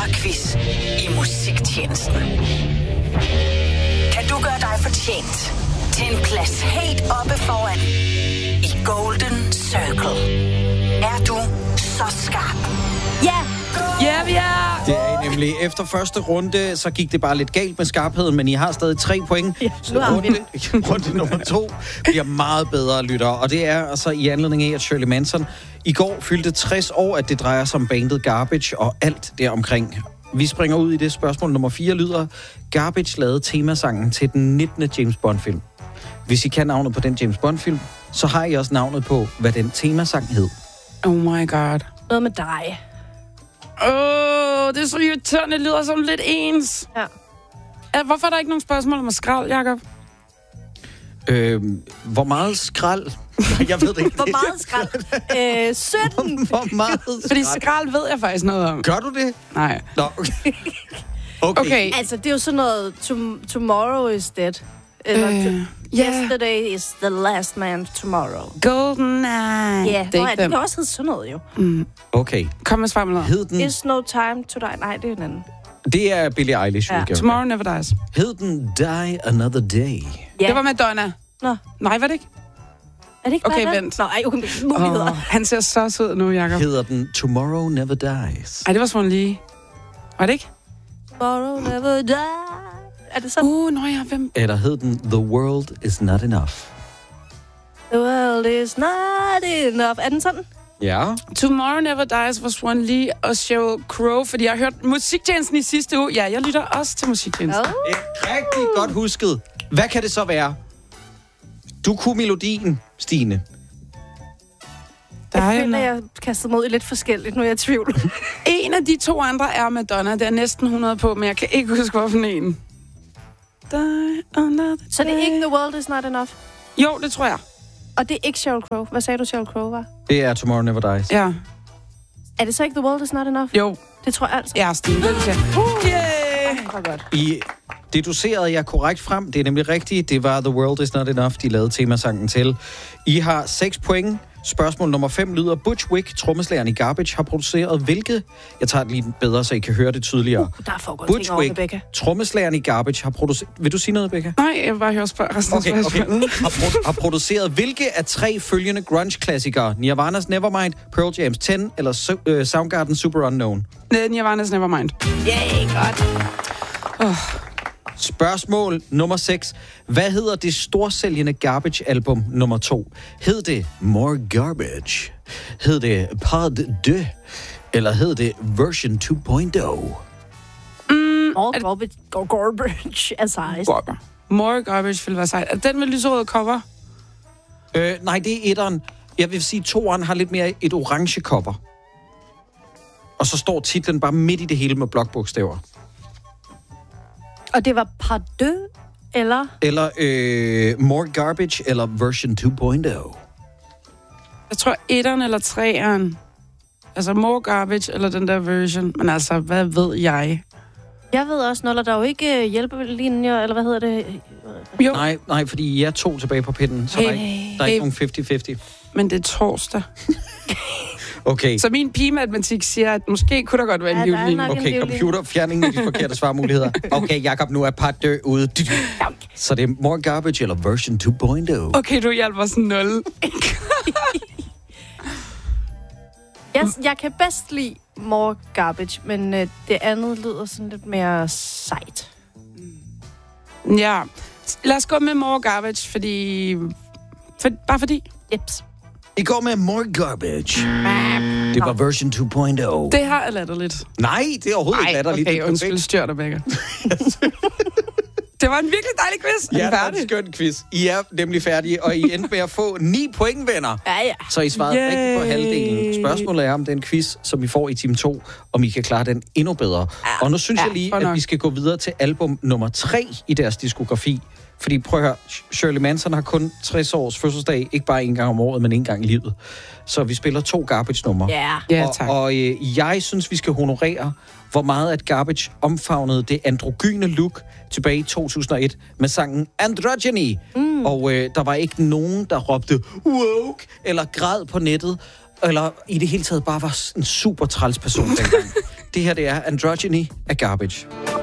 sommerquiz i musiktjenesten. Kan du gøre dig fortjent til en plads helt oppe foran i Golden Circle? Er du så skarp? Ja! Ja, vi er! Det er I nemlig. Efter første runde, så gik det bare lidt galt med skarpheden, men I har stadig 3 point. Ja, Så runde nummer 2 bliver meget bedre, lytter. Og det er altså i anledning af, at Shirley Manson i går fyldte 60 år, at det drejer sig om bandet Garbage og alt deromkring. Vi springer ud i det. Spørgsmål nummer 4 lyder: Garbage lavede temasangen til den 19. James Bond-film. Hvis I kan navnet på den James Bond-film, så har I også navnet på, hvad den temasang hed. Oh my god. Noget med dig. Det er så irriterende. Det lyder som lidt ens. Ja. Hvorfor er der ikke nogen spørgsmål om skrald, Jacob? Hvor meget skrald? Jeg ved det ikke. Hvor meget skrald? 17. Hvor meget skrald? Fordi skrald ved jeg faktisk noget om. Gør du det? Nej. Nå, okay. Altså, det er jo sådan noget, tomorrow is dead. Eller yesterday is the last man tomorrow. Golden Eye. Ja, det er ikke det kan også hedde sådan noget, jo. Okay. Kom med svar med noget. Hed den... Is no time to die. Nej, det er en anden. Det er Billie Eilish. Ja. Tomorrow Never Dies. Hed den Die Another Day? Ja. Det var Madonna. Nå. Nej, var det ikke? Er det ikke Okay, Madonna? vent. Nå, okay, muligheder. Han ser så sød nu, Jacob. Hedder den Tomorrow Never Dies? Ej, det var Swan Lee. Var det ikke? Tomorrow never die. Er det sådan? Nå ja, hvem? Eller hed den The World Is Not Enough? The world is not enough. Er den sådan? Ja. Tomorrow Never Dies var Swan Lee og Sheryl Crow, fordi jeg har hørt musiktjenesten i sidste uge. Ja, jeg lytter også til musiktjenesten. Oh. Det er rigtig godt husket. Hvad kan det så være? Du kunne melodien, Stine. Jeg føler, jeg kastede mod i lidt forskelligt, nu er jeg i tvivl. En af de 2 andre er Madonna. Det er næsten 100 på, men jeg kan ikke huske, hvorfor en. Så det er ikke The World Is Not Enough? Jo, det tror jeg. Og det er ikke Sheryl Crow. Hvad sagde du, Sheryl Crow var? Det er Tomorrow Never Dies. Ja. Er det så ikke The World Is Not Enough? Jo. Det tror jeg altså. Ja, Stine. Det er Det var godt. I deducerede jeg korrekt frem. Det er nemlig rigtigt. Det var The World Is Not Enough, de lavede temasangen til. I har 6 point. Spørgsmål nummer 5 lyder: Butch Vig, trommeslageren i Garbage, har produceret hvilket... Jeg tager det lige bedre, så I kan høre det tydeligere. Der er for godt Butch ting over, Vig, Rebecca. trommeslageren i Garbage, har produceret... Vil du sige noget, Becca? Nej, jeg vil bare høre resten af spørgsmålet. Har produceret hvilke af 3 følgende grunge-klassikere? Nirvana's Nevermind, Pearl Jam's 10 eller Soundgarden Super Unknown? Nirvana's Nevermind. Godt. Spørgsmål nummer 6. Hvad hedder det storsælgende Garbage-album nummer 2? Hed det More Garbage? Hed det Pas de Deux? Eller hed det Version 2.0? Garbage er sejst. More Garbage vil være sejt. Er den med lyserød cover? Nej, det er etteren. Jeg vil sige, 2'eren har lidt mere et orange cover. Og så står titlen bare midt i det hele med blokbogstaver. Og det var Pas deux, eller? Eller More Garbage, eller Version 2.0. Jeg tror 1'eren eller 3'eren. Altså More Garbage eller den der version. Men altså, hvad ved jeg? Jeg ved også, når der er jo ikke hjælpelinjer, eller hvad hedder det? Jo. Nej, fordi I er 2 tilbage på pinden, så der er ikke nogen 50-50. Men det er torsdag. Okay. Så min pigematematik siger, at måske kunne der godt være en livlinje. Okay, computerfjerningen af de forkerte svarmuligheder. Okay, Jacob, nu er Pas deux ude. Så det er More Garbage eller Version 2.0. Okay, du hjælper sådan 0. Jeg kan bedst lide More Garbage, men det andet lyder sådan lidt mere sejt. Ja, lad os gå med More Garbage, bare fordi. Jeps. I går med More Garbage. Det var Version 2.0. Det her er latterligt. Nej, det er overhovedet ikke latterligt. Okay, undskyld, styr dig, Becca. Det var en virkelig dejlig quiz. Ja, det var en skøn quiz. I er nemlig færdige, og I endte med at få 9 point, venner. Ja. Så I svarede rigtigt på halvdelen. Spørgsmålet er om den quiz, som vi får i time 2, om I kan klare den endnu bedre. Og nu synes jeg lige, at vi skal gå videre til album nummer 3 i deres diskografi. Fordi prøv at høre, Shirley Manson har kun 60 års fødselsdag, ikke bare en gang om året, men en gang i livet. Så vi spiller 2 Garbage-numre. Ja, tak. Og jeg synes, vi skal honorere, hvor meget at Garbage omfavnede det androgyne look tilbage i 2001 med sangen Androgyny. Og der var ikke nogen, der råbte woke eller græd på nettet, eller i det hele taget bare var en super træls person dengang. Det her, det er Androgyny af Garbage.